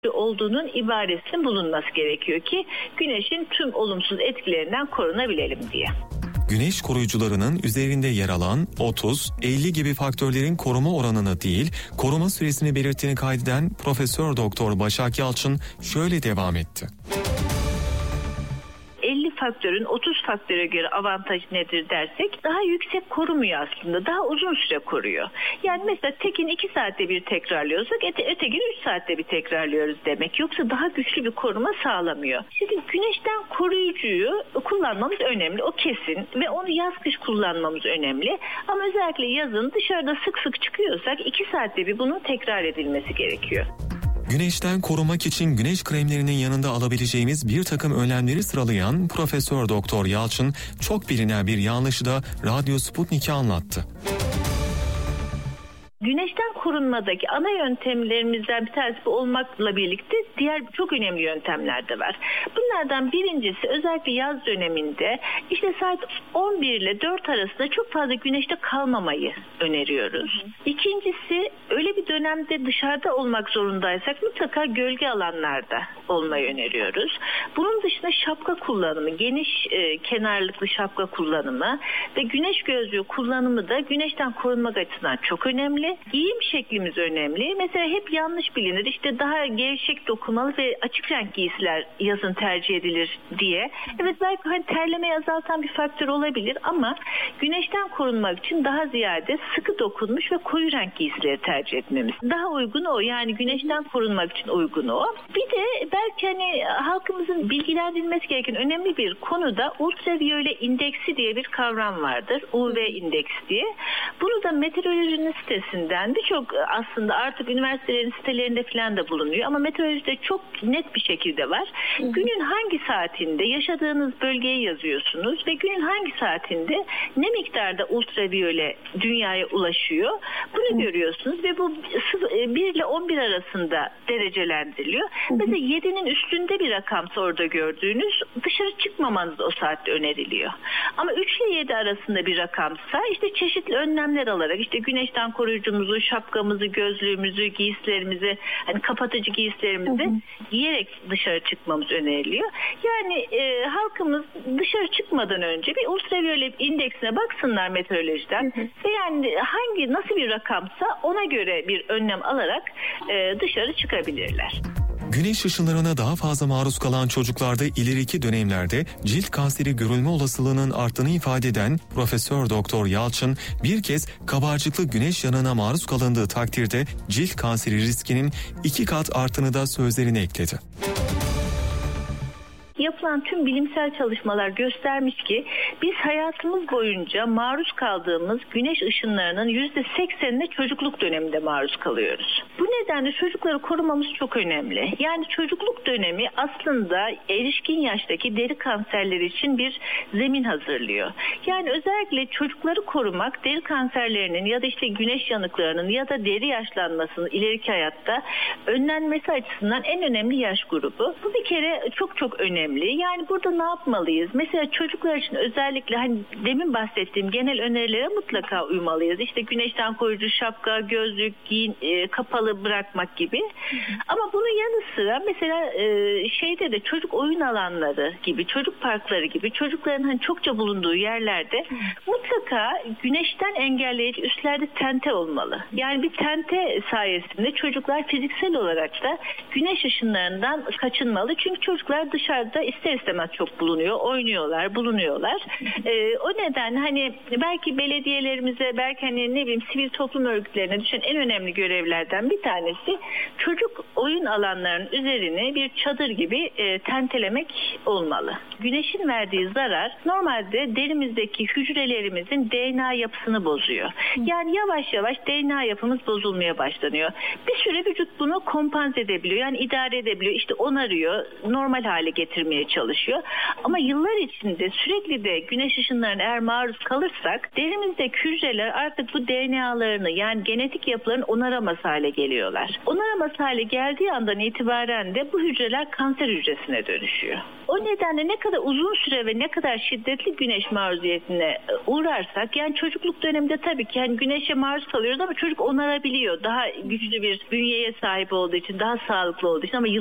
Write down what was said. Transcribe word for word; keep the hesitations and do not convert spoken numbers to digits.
olduğunun ibaresinin bulunması gerekiyor ki güneşin tüm olumsuz etkilerinden korunabilelim diye. Güneş koruyucularının üzerinde yer alan otuz elli gibi faktörlerin koruma oranını değil, koruma süresini belirttiğini kaydeden Profesör Doktor Başak Yalçın şöyle devam etti. elli faktörün otuz faktöre göre avantajı nedir dersek daha yüksek korumuyor aslında. Daha uzun süre koruyor. Yani mesela tekin iki saatte bir tekrarlıyorsak öte, ötekini üç saatte bir tekrarlıyoruz demek. Yoksa daha güçlü bir koruma sağlamıyor. Şimdi güneşten koruyucuyu kullanmamız önemli. O kesin ve onu yaz kış kullanmamız önemli. Ama özellikle yazın dışarıda sık sık çıkıyorsak iki saatte bir bunun tekrar edilmesi gerekiyor. Güneşten korumak için güneş kremlerinin yanında alabileceğimiz bir takım önlemleri sıralayan Profesör Doktor Yalçın çok bilinen bir yanlışı da Radyo Sputnik'e anlattı. Güneşten korunmadaki ana yöntemlerimizden bir tanesi bu olmakla birlikte diğer çok önemli yöntemler de var. Bunlardan birincisi özellikle yaz döneminde işte saat on bir ile dört arasında çok fazla güneşte kalmamayı öneriyoruz. İkincisi öyle bir dönemde dışarıda olmak zorundaysak mutlaka gölge alanlarda olmayı öneriyoruz. Bunun dışında şapka kullanımı, geniş e, kenarlıklı şapka kullanımı ve güneş gözlüğü kullanımı da güneşten korunmak açısından çok önemli. Giyim şeklimiz önemli. Mesela hep yanlış bilinir. İşte daha gevşek dokumalı ve açık renk giysiler yazın tercih edilir diye. Evet belki hani terlemeyi azaltan bir faktör olabilir ama güneşten korunmak için daha ziyade sıkı dokunmuş ve koyu renk giysileri tercih etmemiz. Daha uygun o. Yani güneşten korunmak için uygun o. Bir de belki hani halkımızın bilgilendirilmesi gereken önemli bir konuda ultraviyole indeksi diye bir kavram vardır. U V indeks diye. Bunu da meteorolojinin sitesinde birçok aslında artık üniversitelerin sitelerinde falan da bulunuyor ama meteorolojide çok net bir şekilde var. Hı hı. Günün hangi saatinde yaşadığınız bölgeye yazıyorsunuz ve günün hangi saatinde ne miktarda ultraviyole dünyaya ulaşıyor bunu hı. görüyorsunuz ve bu bir ile on bir arasında derecelendiriliyor. Hı hı. Mesela yedinin üstünde bir rakamsa orada gördüğünüz dışarı çıkmamanız o saatte öneriliyor. Ama üç ile yedi arasında bir rakamsa işte çeşitli önlemler alarak işte güneşten koruyucumuzu, şapkamızı, gözlüğümüzü, giysilerimizi, hani kapatıcı giysilerimizi hı hı. giyerek dışarı çıkmamız öneriliyor. Yani e, halkımız dışarı çıkmadan önce bir ultraviyole indeksine baksınlar meteorolojiden hı hı. ve yani hangi nasıl bir rakamsa ona göre bir önlem alarak e, dışarı çıkabilirler. Güneş ışınlarına daha fazla maruz kalan çocuklarda ileriki dönemlerde cilt kanseri görülme olasılığının arttığını ifade eden Profesör Doktor Yalçın bir kez kabarcıklı güneş yanığına maruz kalındığı takdirde cilt kanseri riskinin iki kat arttığını da sözlerine ekledi. Yapılan tüm bilimsel çalışmalar göstermiş ki biz hayatımız boyunca maruz kaldığımız güneş ışınlarının yüzde seksenine çocukluk döneminde maruz kalıyoruz. Bu nedenle çocukları korumamız çok önemli. Yani çocukluk dönemi aslında erişkin yaştaki deri kanserleri için bir zemin hazırlıyor. Yani özellikle çocukları korumak deri kanserlerinin ya da işte güneş yanıklarının ya da deri yaşlanmasının ileriki hayatta önlenmesi açısından en önemli yaş grubu. Bu bir kere çok çok önemli. Yani burada ne yapmalıyız? Mesela çocuklar için özellikle hani demin bahsettiğim genel önerilere mutlaka uymalıyız. İşte güneşten koruyucu şapka, gözlük, giyin, e, kapalı bırakmak gibi. Hı hı. Ama bunun yanı sıra mesela e, şeyde de çocuk oyun alanları gibi, çocuk parkları gibi çocukların hani çokça bulunduğu yerlerde hı. mutlaka güneşten engelleyici üstlerde tente olmalı. Yani bir tente sayesinde çocuklar fiziksel olarak da güneş ışınlarından kaçınmalı. Çünkü çocuklar dışarıda ister istemez çok bulunuyor, oynuyorlar, bulunuyorlar. Ee, o nedenle hani belki belediyelerimize, belki hani ne bileyim sivil toplum örgütlerine düşen en önemli görevlerden bir tanesi çocuk oyun alanlarının üzerine bir çadır gibi e, tentelemek olmalı. Güneşin verdiği zarar normalde derimizdeki hücrelerimizin D N A yapısını bozuyor. Yani yavaş yavaş D N A yapımız bozulmaya başlanıyor. Bir süre vücut bunu kompanse edebiliyor. Yani idare edebiliyor. İşte onarıyor, normal hale getirmeye çalışıyor. Ama yıllar içinde sürekli de güneş ışınlarına eğer maruz kalırsak derimizdeki hücreler artık bu D N A'larını yani genetik yapılarını onaramaz hale geliyor. geliyorlar. Onaramaz hale geldiği andan itibaren de bu hücreler kanser hücresine dönüşüyor. O nedenle ne kadar uzun süre ve ne kadar şiddetli güneş maruziyetine uğrarsak, yani çocukluk döneminde tabii ki yani güneşe maruz kalıyoruz ama çocuk onarabiliyor. Daha güçlü bir bünyeye sahip olduğu için, daha sağlıklı olduğu için, ama